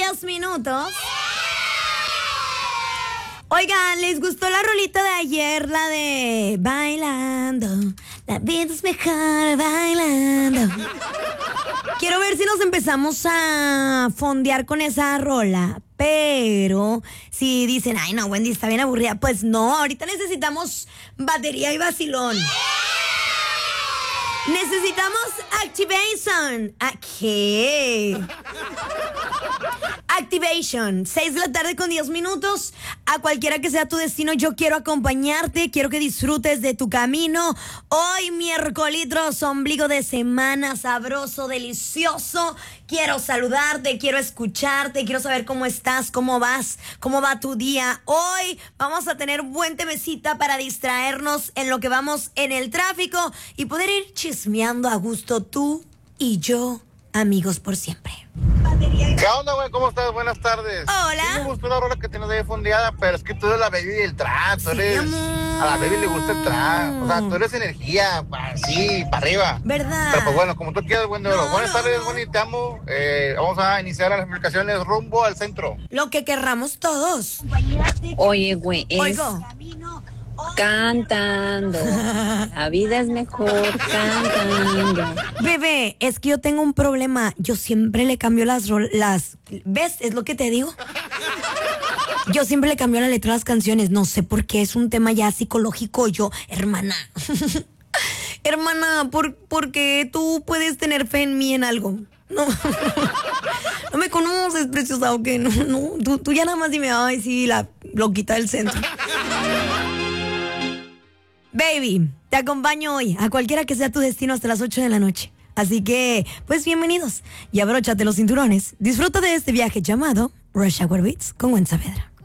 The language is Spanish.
10 minutos. Oigan, ¿les gustó la rolita de ayer? La de bailando, la vida es mejor bailando. Quiero ver si nos empezamos a fondear con esa rola. Pero si dicen, ay no, Wendy está bien aburrida, pues no, ahorita necesitamos batería y vacilón. Necesitamos activation. ¿A qué? Activation, 6 de la tarde con 10 minutos. A cualquiera que sea tu destino, yo quiero acompañarte. Quiero que disfrutes de tu camino. Hoy, miércoles, ombligo de semana, sabroso, delicioso. Quiero saludarte, quiero escucharte, quiero saber cómo estás, cómo vas, cómo va tu día. Hoy vamos a tener buen temecita para distraernos en lo que vamos en el tráfico y poder ir chismeando a gusto tú y yo, amigos por siempre. ¿Qué onda, güey? ¿Cómo estás? Buenas tardes. Hola. Sí me gustó la rola que tienes ahí fondeada, pero es que tú eres la baby del trap. Tú Sí, eres... amor. A la baby le gusta el trap. O sea, tú eres energía, así, para arriba. ¿Verdad? Pero pues bueno, como tú quieras, buen de oro. No, Buenas no. tardes, Bonnie, te amo. Vamos a iniciar las explicaciones rumbo al centro. Lo que querramos todos. Oye, güey, es Oigo. cantando. La vida es mejor cantando. Bebé, es que yo tengo un problema. Yo siempre le cambio las... ¿Ves? Es lo que te digo. Yo siempre le cambio la letra a las canciones. No sé por qué. Es un tema ya psicológico. Yo, hermana. Hermana, ¿por qué tú puedes tener fe en mí en algo? No. No me conoces, preciosa, ¿o qué? No. Tú ya nada más dime, ay, sí, la loquita del centro. Baby, te acompaño hoy a cualquiera que sea tu destino hasta las 8 de la noche. Así que, pues bienvenidos y abróchate los cinturones. Disfruta de este viaje llamado Rush Hour Beats con Gwen Saavedra.